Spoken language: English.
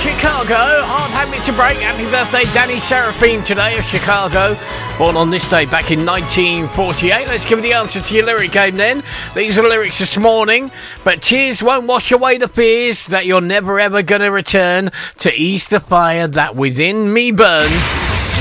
Chicago, hard habit to break. Happy birthday, Danny Seraphine, today of Chicago. Born on this day back in 1948. Let's give you the answer to your lyric game then. These are the lyrics this morning. But tears won't wash away the fears that you're never ever gonna return to ease the fire that within me burns.